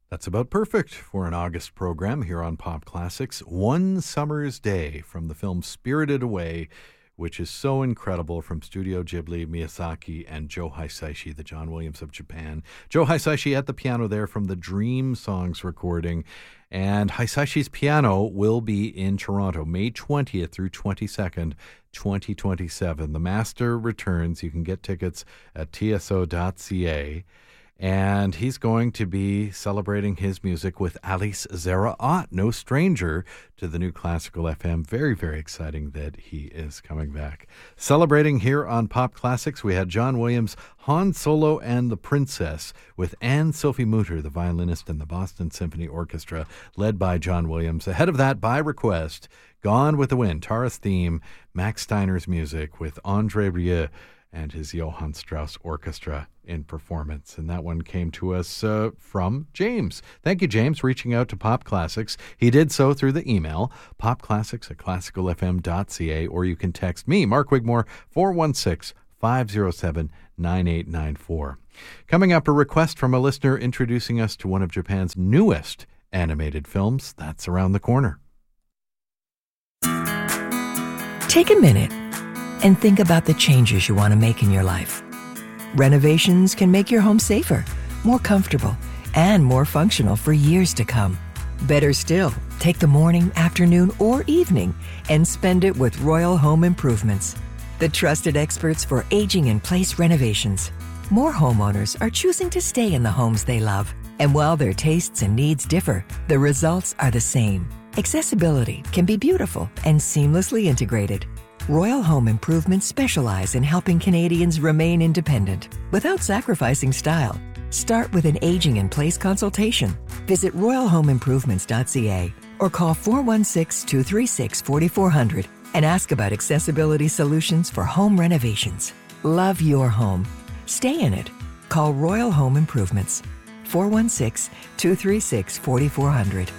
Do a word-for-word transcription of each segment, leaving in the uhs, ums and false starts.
That's about perfect for an August program here on Pop Classics. One Summer's Day from the film Spirited Away, which is so incredible, from Studio Ghibli, Miyazaki, and Joe Hisaishi, the John Williams of Japan. Joe Hisaishi at the piano there from the Dream Songs recording. And Hisaishi's piano will be in Toronto, May twentieth through twenty-second, twenty twenty-seven. The master returns. You can get tickets at T S O dot C A. And he's going to be celebrating his music with Alice Zara-Ott, no stranger to the new Classical F M. Very, very exciting that he is coming back. Celebrating here on Pop Classics, we had John Williams' Han Solo and the Princess with Anne-Sophie Mutter, the violinist in the Boston Symphony Orchestra, led by John Williams. Ahead of that, by request, Gone with the Wind, Tara's theme, Max Steiner's music with André Rieu and his Johann Strauss Orchestra in performance. And that one came to us uh, from James. Thank you, James, reaching out to Pop Classics. He did so through the email, popclassics at classical f m dot c a, or you can text me, Mark Wigmore, four one six, five oh seven, nine eight nine four. Coming up, a request from a listener introducing us to one of Japan's newest animated films. That's around the corner. Take a minute and think about the changes you want to make in your life. Renovations can make your home safer, more comfortable, and more functional for years to come. Better still, take the morning, afternoon, or evening and spend it with Royal Home Improvements, the trusted experts for aging-in-place renovations. More homeowners are choosing to stay in the homes they love. And while their tastes and needs differ, the results are the same. Accessibility can be beautiful and seamlessly integrated. Royal Home Improvements specialize in helping Canadians remain independent without sacrificing style. Start with an aging-in-place consultation. Visit royal home improvements dot c a or call four one six, two three six, four four zero zero and ask about accessibility solutions for home renovations. Love your home. Stay in it. Call Royal Home Improvements. four one six, two three six, four four zero zero.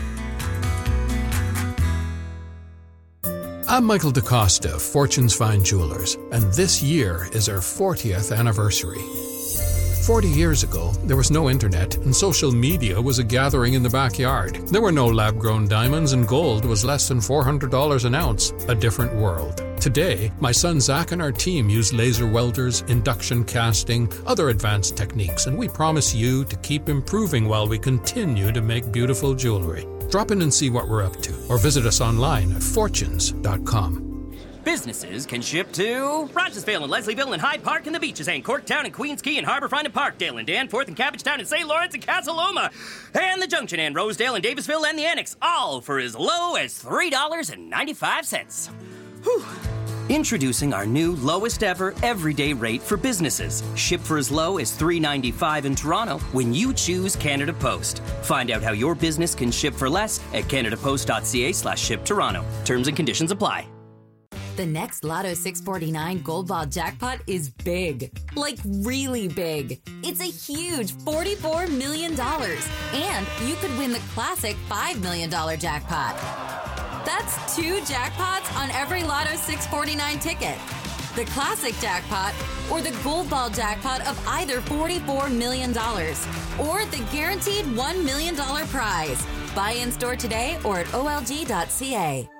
I'm Michael DaCosta of Fortune's Fine Jewelers, and this year is our fortieth anniversary. Forty years ago, there was no internet, and social media was a gathering in the backyard. There were no lab-grown diamonds, and gold was less than four hundred dollars an ounce. A different world. Today, my son Zach and our team use laser welders, induction casting, other advanced techniques, and we promise you to keep improving while we continue to make beautiful jewelry. Drop in and see what we're up to, or visit us online at fortunes dot com. Businesses can ship to Rogersville and Leslieville and Hyde Park and the Beaches and Corktown and Queens Quay and Harbourfront and Parkdale and Danforth and Cabbagetown and Saint Lawrence and Casa Loma and the Junction and Rosedale and Davisville and the Annex, all for as low as three dollars and ninety-five cents. Whew. Introducing our new lowest ever everyday rate for businesses. Ship for as low as three dollars and ninety-five cents in Toronto when you choose Canada Post. Find out how your business can ship for less at canada post dot c a slash ship Toronto. Terms and conditions apply. The next Lotto six forty-nine Gold Ball jackpot is big. Like really big. It's a huge forty-four million dollars. And you could win the classic five million dollars jackpot. That's two jackpots on every Lotto six forty-nine ticket. The classic jackpot or the Gold Ball jackpot of either forty-four million dollars or the guaranteed one million dollars prize. Buy in store today or at o l g dot c a.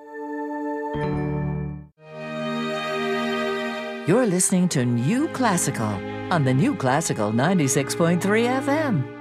You're listening to New Classical on the New Classical ninety-six point three F M.